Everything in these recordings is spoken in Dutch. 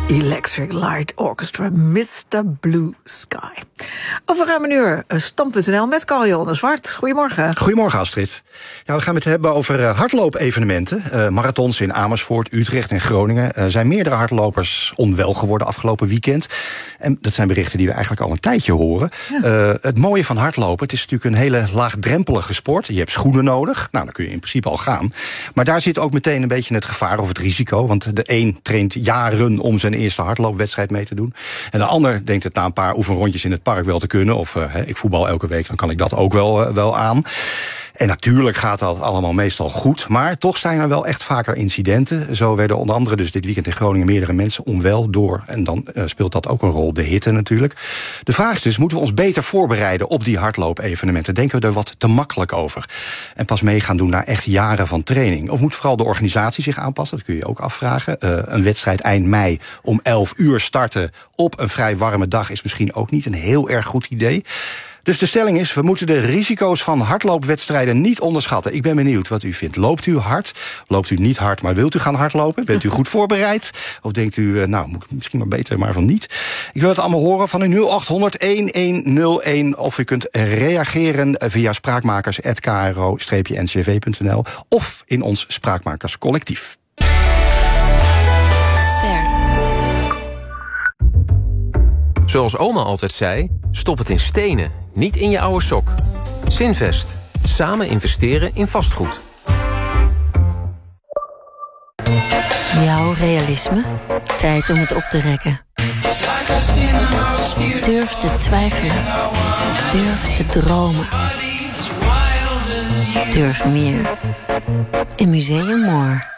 Electric Light Orchestra, Mr. Blue Sky. Over ruim een uur, Stand.nl met Carl-Johan Zwart. Goedemorgen. Goedemorgen, Astrid. Ja, we gaan het hebben over hardloopevenementen. Marathons in Amersfoort, Utrecht en Groningen. Er zijn meerdere hardlopers onwel geworden afgelopen weekend. En dat zijn berichten die we eigenlijk al een tijdje horen. Ja. Het mooie van hardlopen, het is natuurlijk een hele laagdrempelige sport. Je hebt schoenen nodig. Nou, dan kun je in principe al gaan. Maar daar zit ook meteen een beetje het gevaar of het risico. Want de een traint jaren om zijn eerste hardloopwedstrijd mee te doen. En de ander denkt het na een paar oefenrondjes in het park wel te kunnen. Of ik voetbal elke week, dan kan ik dat ook wel aan. En natuurlijk gaat dat allemaal meestal goed. Maar toch zijn er wel echt vaker incidenten. Zo werden onder andere dus dit weekend in Groningen meerdere mensen onwel door. En dan speelt dat ook een rol, de hitte natuurlijk. De vraag is dus, moeten we ons beter voorbereiden op die hardloopevenementen? Denken we er wat te makkelijk over? En pas mee gaan doen naar echt jaren van training? Of moet vooral de organisatie zich aanpassen? Dat kun je ook afvragen. Een wedstrijd eind mei om 11 uur starten op een vrij warme dag is misschien ook niet een heel erg goed idee. Dus de stelling is, we moeten de risico's van hardloopwedstrijden niet onderschatten. Ik ben benieuwd wat u vindt. Loopt u hard? Loopt u niet hard, maar wilt u gaan hardlopen? Bent u goed voorbereid? Of denkt u, misschien maar beter maar van niet? Ik wil het allemaal horen van u 0800-1101. Of u kunt reageren via spraakmakers@kro-ncv.nl of in ons Spraakmakerscollectief. Zoals oma altijd zei, stop het in stenen, niet in je oude sok. Zinvest. Samen investeren in vastgoed. Jouw realisme? Tijd om het op te rekken. Durf te twijfelen. Durf te dromen. Durf meer. In Museum More.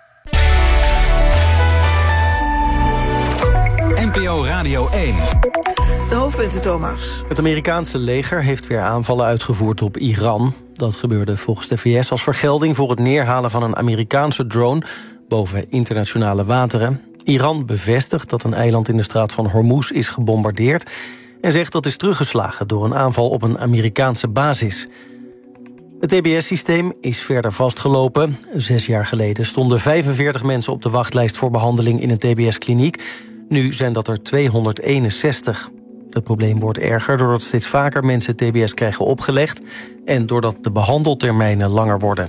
NPO Radio 1. De hoofdpunten, Thomas. Het Amerikaanse leger heeft weer aanvallen uitgevoerd op Iran. Dat gebeurde volgens de VS als vergelding voor het neerhalen van een Amerikaanse drone boven internationale wateren. Iran bevestigt dat een eiland in de straat van Hormuz is gebombardeerd en zegt dat is teruggeslagen door een aanval op een Amerikaanse basis. Het TBS-systeem is verder vastgelopen. 6 jaar geleden stonden 45 mensen op de wachtlijst voor behandeling in een TBS-kliniek. Nu zijn dat er 261. Het probleem wordt erger doordat steeds vaker mensen TBS krijgen opgelegd en doordat de behandeltermijnen langer worden.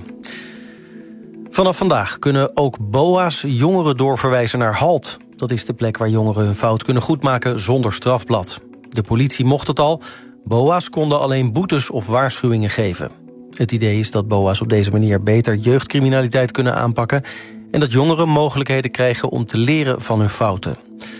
Vanaf vandaag kunnen ook BOA's jongeren doorverwijzen naar HALT. Dat is de plek waar jongeren hun fout kunnen goedmaken zonder strafblad. De politie mocht het al. BOA's konden alleen boetes of waarschuwingen geven. Het idee is dat BOA's op deze manier beter jeugdcriminaliteit kunnen aanpakken en dat jongeren mogelijkheden krijgen om te leren van hun fouten.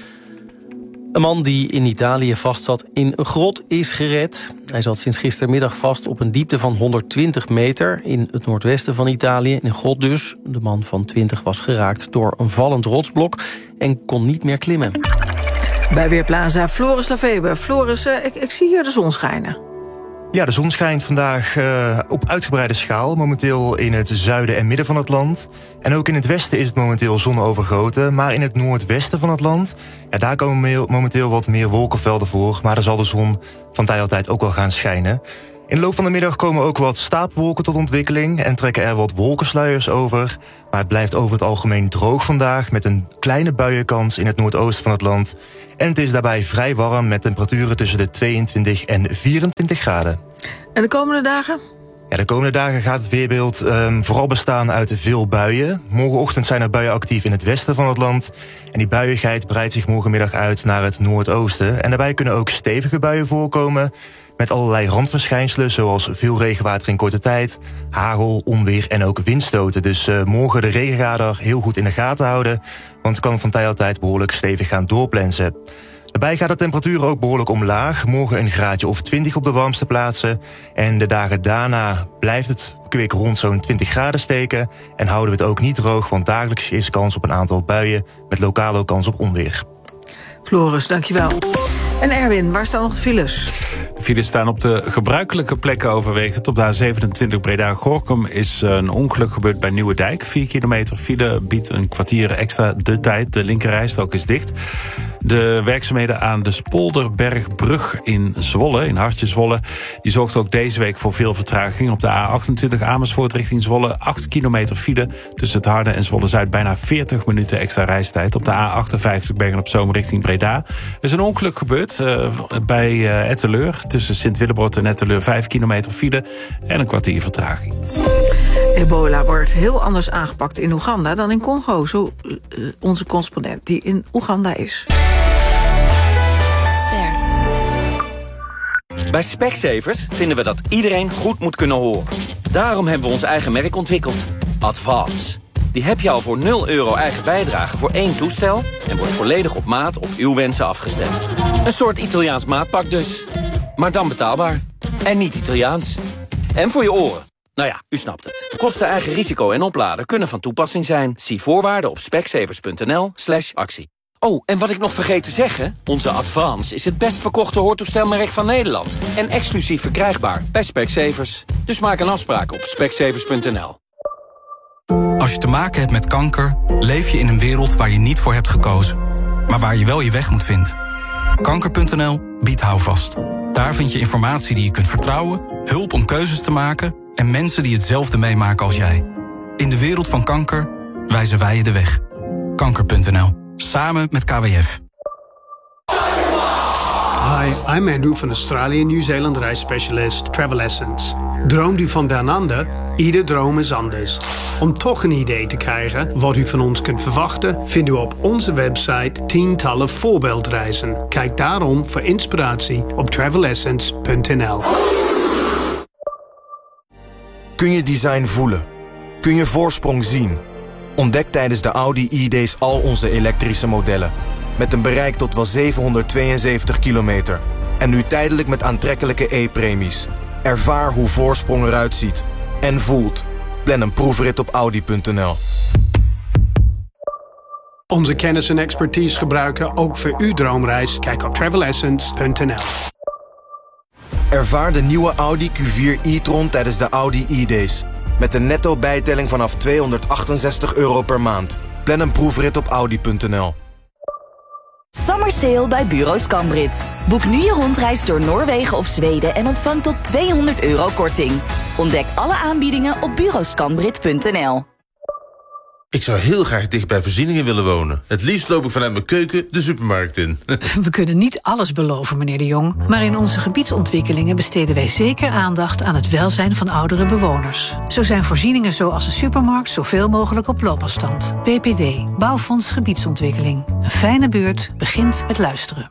Een man die in Italië vastzat in een grot is gered. Hij zat sinds gistermiddag vast op een diepte van 120 meter... in het noordwesten van Italië, in een grot dus. De man van 20 was geraakt door een vallend rotsblok en kon niet meer klimmen. Bij Weerplaza Floris Lavebe. Floris, ik zie hier de zon schijnen. Ja, de zon schijnt vandaag op uitgebreide schaal. Momenteel in het zuiden en midden van het land. En ook in het westen is het momenteel zonovergoten. Maar in het noordwesten van het land, ja, daar komen momenteel wat meer wolkenvelden voor. Maar daar zal de zon van tijd tot tijd ook wel gaan schijnen. In de loop van de middag komen ook wat stapelwolken tot ontwikkeling en trekken er wat wolkensluiers over. Maar het blijft over het algemeen droog vandaag met een kleine buienkans in het noordoosten van het land. En het is daarbij vrij warm met temperaturen tussen de 22 en 24 graden. En de komende dagen? Ja, de komende dagen gaat het weerbeeld vooral bestaan uit veel buien. Morgenochtend zijn er buien actief in het westen van het land. En die buiigheid breidt zich morgenmiddag uit naar het noordoosten. En daarbij kunnen ook stevige buien voorkomen met allerlei randverschijnselen zoals veel regenwater in korte tijd, hagel, onweer en ook windstoten. Dus morgen de regenradar heel goed in de gaten houden, want het kan van tijd tot tijd behoorlijk stevig gaan doorplensen. Daarbij gaat de temperatuur ook behoorlijk omlaag. Morgen een graadje of 20 op de warmste plaatsen. En de dagen daarna blijft het kwik rond zo'n 20 graden steken. En houden we het ook niet droog, want dagelijks is kans op een aantal buien met lokaal ook kans op onweer. Floris, dankjewel. En Erwin, waar staan nog de files? De files staan op de gebruikelijke plekken overwegend. Op de A27 Breda-Gorinchem is een ongeluk gebeurd bij Nieuwedijk. 4 kilometer file biedt een kwartier extra de tijd. De linkerrijstrook is dicht. De werkzaamheden aan de Spolderbergbrug in Zwolle, in Hartje Zwolle, die zorgt ook deze week voor veel vertraging. Op de A28 Amersfoort richting Zwolle, 8 kilometer file. Tussen het Harde en Zwolle-Zuid bijna 40 minuten extra reistijd. Op de A58 Bergen-op-Zoom richting Breda. Er is een ongeluk gebeurd bij Etteleur. Tussen Sint-Willebrodt en Etteleur 5 kilometer file en een kwartier vertraging. Ebola wordt heel anders aangepakt in Oeganda dan in Congo. Zo onze correspondent die in Oeganda is. Bij Specsavers vinden we dat iedereen goed moet kunnen horen. Daarom hebben we ons eigen merk ontwikkeld. Advance. Die heb je al voor €0 eigen bijdrage voor 1 toestel en wordt volledig op maat op uw wensen afgestemd. Een soort Italiaans maatpak dus. Maar dan betaalbaar. En niet Italiaans. En voor je oren. Nou ja, u snapt het. Kosten, eigen risico en opladen kunnen van toepassing zijn. Zie voorwaarden op specsavers.nl/actie. Oh, en wat ik nog vergeet te zeggen, onze Advance is het best verkochte hoortoestelmerk van Nederland. En exclusief verkrijgbaar bij Specsavers. Dus maak een afspraak op specsavers.nl. Als je te maken hebt met kanker, leef je in een wereld waar je niet voor hebt gekozen. Maar waar je wel je weg moet vinden. Kanker.nl biedt houvast. Daar vind je informatie die je kunt vertrouwen, hulp om keuzes te maken en mensen die hetzelfde meemaken als jij. In de wereld van kanker wijzen wij je de weg. Kanker.nl. Samen met KWF. Hi, I'm Andrew van Australië en Nieuw-Zeeland reisspecialist Travel Essence. Droomt u van Down Under? Ieder droom is anders. Om toch een idee te krijgen wat u van ons kunt verwachten, vindt u op onze website tientallen voorbeeldreizen. Kijk daarom voor inspiratie op travelessence.nl. Kun je design voelen? Kun je voorsprong zien? Ontdek tijdens de Audi E-Days al onze elektrische modellen. Met een bereik tot wel 772 kilometer. En nu tijdelijk met aantrekkelijke E-premies. Ervaar hoe voorsprong eruit ziet. En voelt. Plan een proefrit op Audi.nl. Onze kennis en expertise gebruiken ook voor uw droomreis. Kijk op travelessence.nl. Ervaar de nieuwe Audi Q4 e-tron tijdens de Audi E-Days. Met een netto bijtelling vanaf €268 per maand. Plan een proefrit op Audi.nl. Summer Sale bij Bureau Scambrit. Boek nu je rondreis door Noorwegen of Zweden en ontvang tot €200 korting. Ontdek alle aanbiedingen op bureauscambrit.nl. Ik zou heel graag dicht bij voorzieningen willen wonen. Het liefst loop ik vanuit mijn keuken de supermarkt in. We kunnen niet alles beloven, meneer De Jong. Maar in onze gebiedsontwikkelingen besteden wij zeker aandacht aan het welzijn van oudere bewoners. Zo zijn voorzieningen zoals een supermarkt zoveel mogelijk op loopafstand. BPD, Bouwfonds Gebiedsontwikkeling. Een fijne buurt begint met luisteren.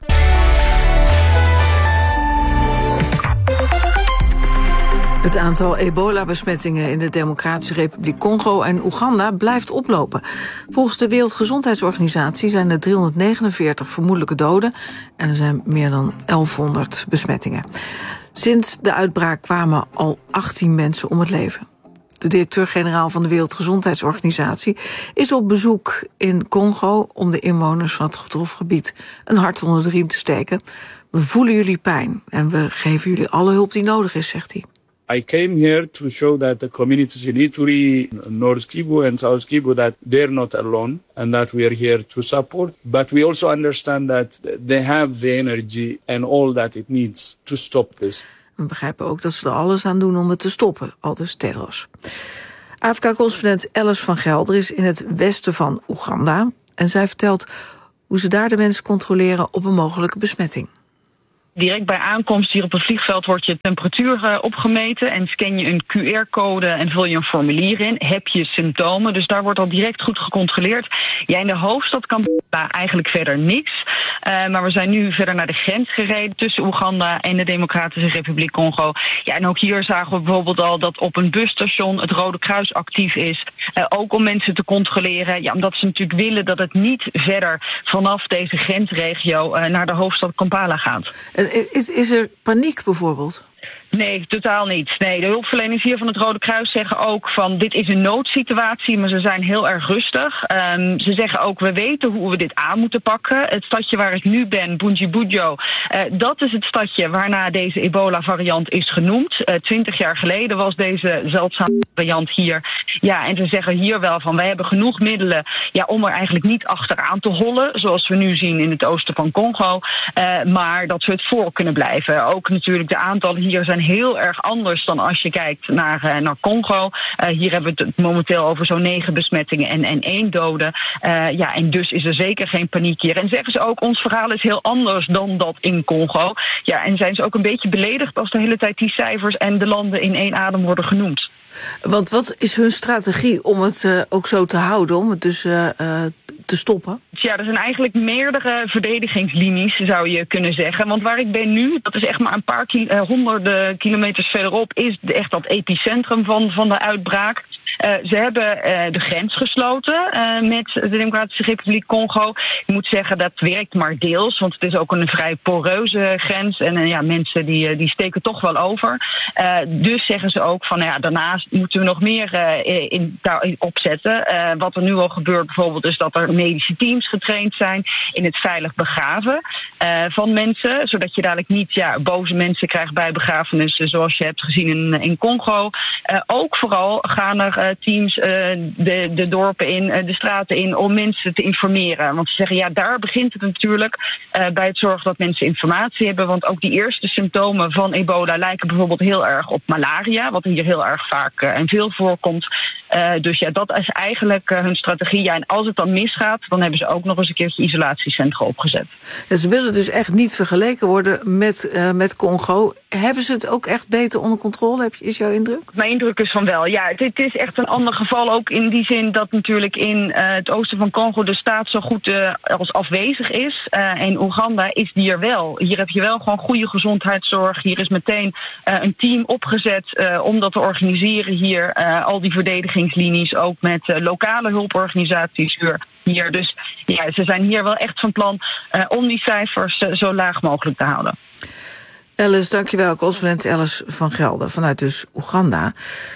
Het aantal ebola-besmettingen in de Democratische Republiek Congo en Oeganda blijft oplopen. Volgens de Wereldgezondheidsorganisatie zijn er 349 vermoedelijke doden en er zijn meer dan 1100 besmettingen. Sinds de uitbraak kwamen al 18 mensen om het leven. De directeur-generaal van de Wereldgezondheidsorganisatie is op bezoek in Congo om de inwoners van het getroffen gebied een hart onder de riem te steken. We voelen jullie pijn en we geven jullie alle hulp die nodig is, zegt hij. I came here to show that the communities in Ituri, North Kivu and South Kivu, that they're not alone and that we are here to support. But we also understand that they have the energy and all that it needs to stop this. We begrijpen ook dat ze er alles aan doen om het te stoppen, aldus Tedros. Afrika-correspondent Alice van Gelder is in het westen van Oeganda en zij vertelt hoe ze daar de mensen controleren op een mogelijke besmetting. Direct bij aankomst hier op het vliegveld wordt je temperatuur opgemeten en scan je een QR-code en vul je een formulier in. Heb je symptomen, dus daar wordt al direct goed gecontroleerd. Ja, in de hoofdstad Kampala eigenlijk verder niks. Maar we zijn nu verder naar de grens gereden tussen Oeganda en de Democratische Republiek Congo. Ja, en ook hier zagen we bijvoorbeeld al dat op een busstation het Rode Kruis actief is. Ook om mensen te controleren, ja, omdat ze natuurlijk willen dat het niet verder vanaf deze grensregio naar de hoofdstad Kampala gaat. Is er paniek bijvoorbeeld? Nee, totaal niet. Nee, de hulpverleners hier van het Rode Kruis zeggen ook van dit is een noodsituatie, maar ze zijn heel erg rustig. Ze zeggen ook, we weten hoe we dit aan moeten pakken. Het stadje waar ik nu ben, Bundibugyo, dat is het stadje waarna deze ebola-variant is genoemd. 20 jaar geleden was deze zeldzame variant hier. Ja, en ze zeggen hier wel van, wij hebben genoeg middelen om er eigenlijk niet achteraan te hollen, zoals we nu zien in het oosten van Congo, maar dat we het voor kunnen blijven. Ook natuurlijk de aantallen hier zijn heel erg anders dan als je kijkt naar Congo. Hier hebben we het momenteel over zo'n 9 besmettingen en 1 dode. En dus is er zeker geen paniek hier. En zeggen ze ook, ons verhaal is heel anders dan dat in Congo. Ja, en zijn ze ook een beetje beledigd als de hele tijd die cijfers en de landen in één adem worden genoemd. Want wat is hun strategie om het ook zo te houden, om het dus te stoppen? Ja, er zijn eigenlijk meerdere verdedigingslinies, zou je kunnen zeggen. Want waar ik ben nu, dat is echt maar een paar honderden kilometers verderop, is echt dat epicentrum van de uitbraak. Ze hebben de grens gesloten met de Democratische Republiek Congo. Ik moet zeggen, dat werkt maar deels, want het is ook een vrij poreuze grens. En mensen die steken toch wel over. Dus zeggen ze ook van, daarnaast moeten we nog meer opzetten. Wat er nu al gebeurt bijvoorbeeld is dat er medische teams getraind zijn in het veilig begraven van mensen, zodat je dadelijk niet boze mensen krijgt bij begrafenissen zoals je hebt gezien in Congo. Ook vooral gaan er teams de dorpen in, de straten in, om mensen te informeren. Want ze zeggen, daar begint het natuurlijk bij het zorgen dat mensen informatie hebben. Want ook die eerste symptomen van ebola lijken bijvoorbeeld heel erg op malaria, wat hier heel erg vaak en veel voorkomt. Dus dat is eigenlijk hun strategie. En als het dan misgaat, dan hebben ze ook nog eens een keertje isolatiecentra opgezet. Ja, ze willen dus echt niet vergeleken worden met Congo. Hebben ze het ook echt beter onder controle, is jouw indruk? Mijn indruk is van wel. Ja, het is echt een ander geval. Ook in die zin dat natuurlijk in het oosten van Congo de staat zo goed als afwezig is. En Oeganda is die er wel. Hier heb je wel gewoon goede gezondheidszorg. Hier is meteen een team opgezet om dat te organiseren hier. Al die verdedigingslinies, ook met lokale hulporganisaties hier. Dus ze zijn hier wel echt van plan om die cijfers zo laag mogelijk te houden. Alice, dankjewel. Correspondent Alice van Gelder vanuit dus Oeganda.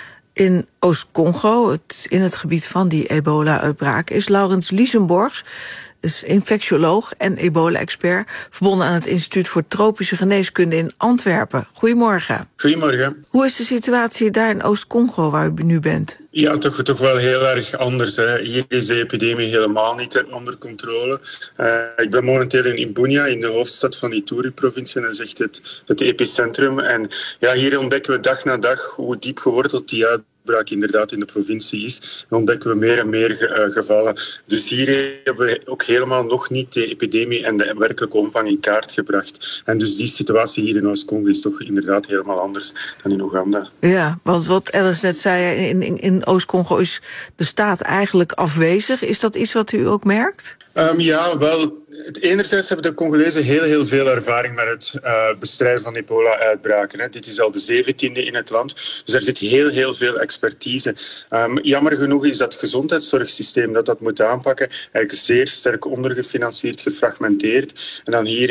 In Oost-Congo, in het gebied van die ebola-uitbraak, is Laurens Liesenborgs, is infectioloog en ebola-expert, verbonden aan het Instituut voor Tropische Geneeskunde in Antwerpen. Goedemorgen. Goedemorgen. Hoe is de situatie daar in Oost-Congo, waar u nu bent? Ja, toch wel heel erg anders. Hè. Hier is de epidemie helemaal niet onder controle. Ik ben momenteel in Bunia, in de hoofdstad van Ituri-provincie, en dat is echt het epicentrum. En hier ontdekken we dag na dag hoe diep geworteld die uitbraak inderdaad in de provincie is. Dan ontdekken we meer en meer gevallen. Dus hier hebben we ook helemaal nog niet de epidemie en de werkelijke omvang in kaart gebracht. En dus die situatie hier in Oost-Congo is toch inderdaad helemaal anders dan in Oeganda. Ja, want wat Alice net zei, in Oost-Congo is de staat eigenlijk afwezig. Is dat iets wat u ook merkt? Ja, wel. Enerzijds hebben de Congolezen heel veel ervaring met het bestrijden van ebola-uitbraken. Dit is al de 17e in het land, dus er zit heel veel expertise. Jammer genoeg is dat gezondheidszorgsysteem dat moet aanpakken eigenlijk zeer sterk ondergefinancierd, gefragmenteerd. En dan hier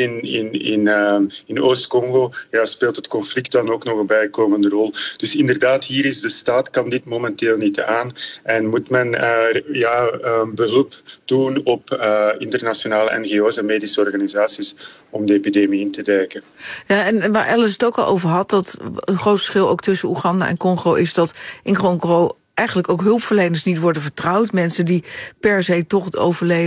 in Oost-Congo speelt het conflict dan ook nog een bijkomende rol. Dus inderdaad, hier is de staat, kan dit momenteel niet aan. En moet men behulp doen op internationale NGO's en medische organisaties om de epidemie in te dijken. Ja, en waar Alice het ook al over had, dat een groot verschil ook tussen Oeganda en Congo is dat in Congo eigenlijk ook hulpverleners niet worden vertrouwd. Mensen die per se toch het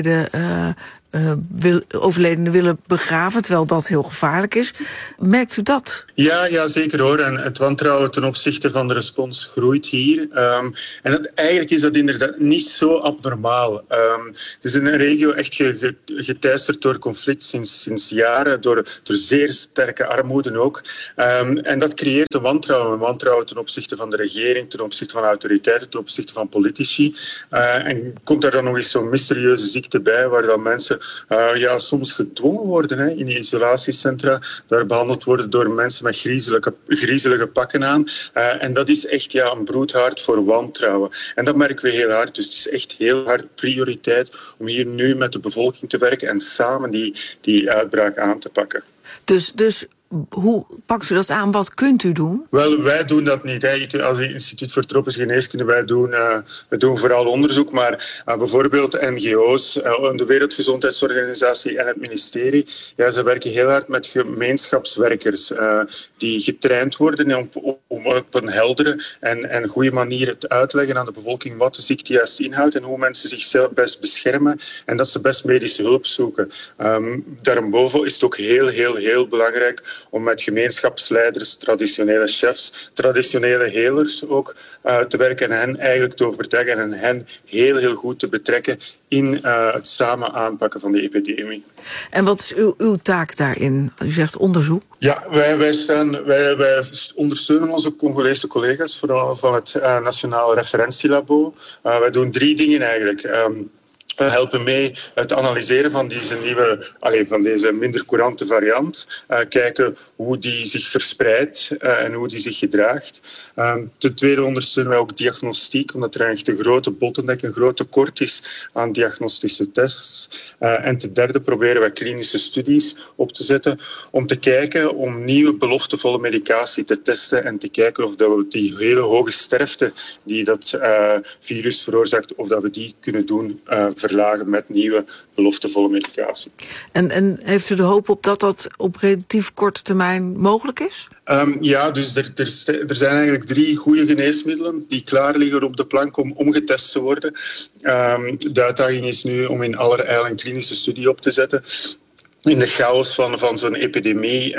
overledene willen begraven, terwijl dat heel gevaarlijk is. Merkt u dat? Ja, zeker hoor. En het wantrouwen ten opzichte van de respons groeit hier. En eigenlijk is dat inderdaad niet zo abnormaal. Het is in een regio echt geteisterd door conflict sinds jaren, door zeer sterke armoede ook. En dat creëert een wantrouwen ten opzichte van de regering, ten opzichte van autoriteiten, ten opzichte van politici. En komt daar dan nog eens zo'n mysterieuze ziekte bij, waar dan mensen soms gedwongen worden in isolatiecentra, daar behandeld worden door mensen met griezelige pakken aan. En dat is echt een broedhaard voor wantrouwen. En dat merken we heel hard. Dus het is echt heel hard prioriteit om hier nu met de bevolking te werken en samen die uitbraak aan te pakken. Dus hoe pakt u dat aan? Wat kunt u doen? Wel, wij doen dat niet. Als Instituut voor Tropische Geneeskunde, wij doen vooral onderzoek. Maar bijvoorbeeld NGO's, de Wereldgezondheidsorganisatie en het ministerie, ze werken heel hard met gemeenschapswerkers die getraind worden om op een heldere en goede manier te uitleggen aan de bevolking wat de ziekte juist inhoudt en hoe mensen zichzelf best beschermen en dat ze best medische hulp zoeken. Daarboven is het ook heel, heel, heel belangrijk om met gemeenschapsleiders, traditionele chefs, traditionele helers ook te werken en hen eigenlijk te overtuigen en hen heel, heel goed te betrekken in het samen aanpakken van de epidemie. En wat is uw taak daarin? U zegt onderzoek. Ja, wij ondersteunen onze Congolese collega's, vooral van het Nationaal Referentielabo. Wij doen 3 dingen eigenlijk. We helpen mee het analyseren van deze minder courante variant. Kijken hoe die zich verspreidt en hoe die zich gedraagt. Ten tweede ondersteunen wij ook diagnostiek, omdat er echt een grote bottleneck, een groot tekort is aan diagnostische tests. En ten derde proberen wij klinische studies op te zetten om te kijken om nieuwe beloftevolle medicatie te testen en te kijken of dat we die hele hoge sterfte die dat virus veroorzaakt, of dat we die kunnen doen verlagen met nieuwe beloftevolle medicatie. En heeft u de hoop op dat op relatief korte termijn mogelijk is? Ja, dus er zijn eigenlijk 3 goede geneesmiddelen die klaar liggen op de plank om getest te worden. De uitdaging is nu om in allerijl een klinische studie op te zetten. In de chaos van zo'n epidemie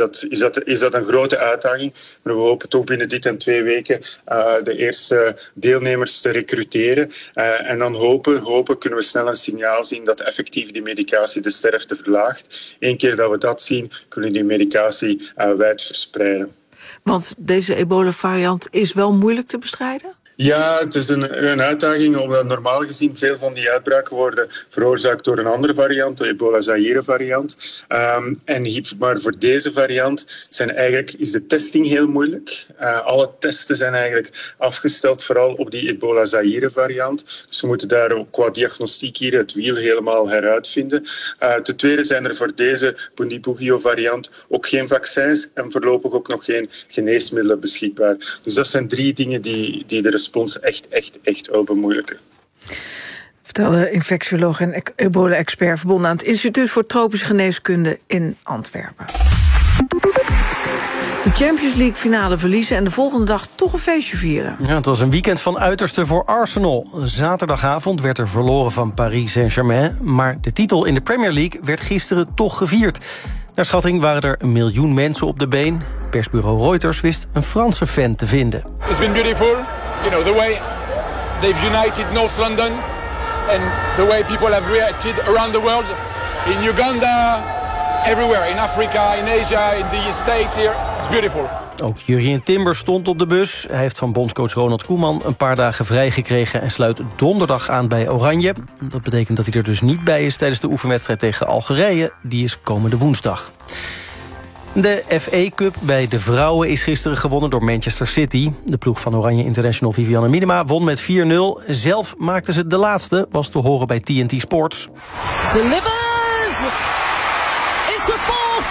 is dat een grote uitdaging. Maar we hopen toch binnen dit en 2 weken de eerste deelnemers te recruteren. En dan hopen kunnen we snel een signaal zien dat effectief die medicatie de sterfte verlaagt. Eén keer dat we dat zien, kunnen die medicatie wijd verspreiden. Want deze ebola-variant is wel moeilijk te bestrijden? Ja, het is een uitdaging, omdat normaal gezien veel van die uitbraken worden veroorzaakt door een andere variant, de Ebola-Zaire-variant. Maar voor deze variant is de testing heel moeilijk. Alle testen zijn eigenlijk afgesteld vooral op die Ebola-Zaire-variant. Dus we moeten daar ook qua diagnostiek hier het wiel helemaal heruitvinden. Ten tweede zijn er voor deze Bundibugyo-variant ook geen vaccins en voorlopig ook nog geen geneesmiddelen beschikbaar. Dus dat zijn 3 dingen die de respons echt wel bemoeilijken. Vertelde infectioloog en ebola-expert verbonden aan het Instituut voor Tropische Geneeskunde in Antwerpen. De Champions League finale verliezen en de volgende dag toch een feestje vieren. Ja, het was een weekend van uiterste voor Arsenal. Zaterdagavond werd er verloren van Paris Saint-Germain, maar de titel in de Premier League werd gisteren toch gevierd. Naar schatting waren er 1 miljoen mensen op de been. Persbureau Reuters wist een Franse fan te vinden. It's been beautiful. You know, the way they've united North London and the way people have reacted around the world. In Uganda, everywhere, in Africa, in Asia, in the States here. It's beautiful. Ook Jurien Timber stond op de bus. Hij heeft van bondscoach Ronald Koeman een paar dagen vrijgekregen en sluit donderdag aan bij Oranje. Dat betekent dat hij er dus niet bij is tijdens de oefenwedstrijd tegen Algerije. Die is komende woensdag. De FA Cup bij de vrouwen is gisteren gewonnen door Manchester City. De ploeg van Oranje International Vivianne Miedema won met 4-0. Zelf maakte ze de laatste, was te horen bij TNT Sports. Delivers! It's a fourth!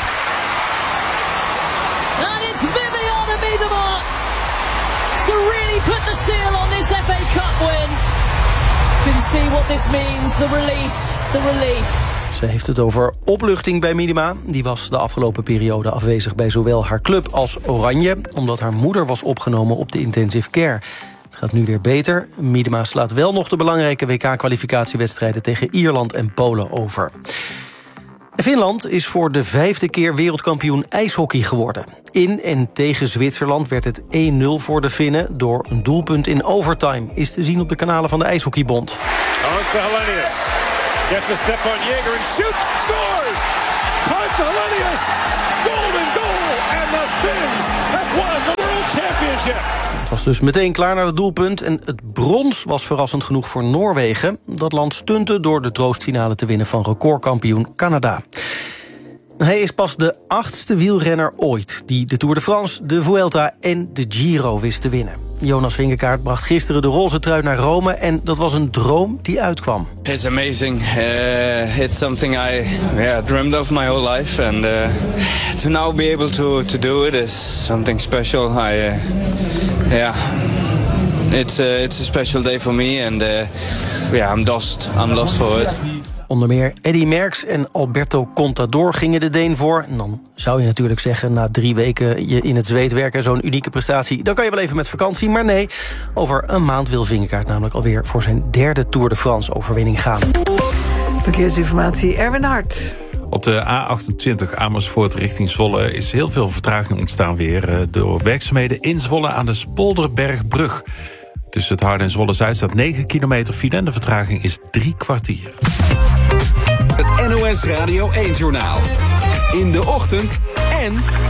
And it's Vivianne Miedema to really put the seal on this FA Cup win. You can see what this means, the release, the relief. Ze heeft het over opluchting bij Miedema. Die was de afgelopen periode afwezig bij zowel haar club als Oranje, omdat haar moeder was opgenomen op de intensive care. Het gaat nu weer beter. Miedema slaat wel nog de belangrijke WK-kwalificatiewedstrijden tegen Ierland en Polen over. Finland is voor de 5e keer wereldkampioen ijshockey geworden. In en tegen Zwitserland werd het 1-0 voor de Finnen door een doelpunt in overtime. Is te zien op de kanalen van de IJshockeybond. Gets a step on Jaeger and shoots, scores! Consta Helenius, golden goal! And the Finns have won the World Championship! Het was dus meteen klaar naar het doelpunt en het brons was verrassend genoeg voor Noorwegen. Dat land stunte door de troostfinale te winnen van recordkampioen Canada. Hij is pas de 8e wielrenner ooit die de Tour de France, de Vuelta en de Giro wist te winnen. Jonas Vingegaard bracht gisteren de roze trui naar Rome en dat was een droom die uitkwam. It's amazing. It's something I dreamed of my whole life, and to now be able to do it is something special. It's a special day for me, and I'm lost for it. Onder meer Eddy Merckx en Alberto Contador gingen de Deen voor. En dan zou je natuurlijk zeggen, na 3 weken je in het zweet werken, zo'n unieke prestatie, dan kan je wel even met vakantie. Maar nee, over een maand wil Vingegaard namelijk alweer voor zijn 3e Tour de France overwinning gaan. Verkeersinformatie, Erwin Hart. Op de A28 Amersfoort richting Zwolle is heel veel vertraging ontstaan weer door werkzaamheden in Zwolle aan de Spolderbergbrug. Tussen het Harde en Zwolle-Zuid staat 9 kilometer file en de vertraging is 3 kwartier. Het NOS Radio 1-journaal. In de ochtend en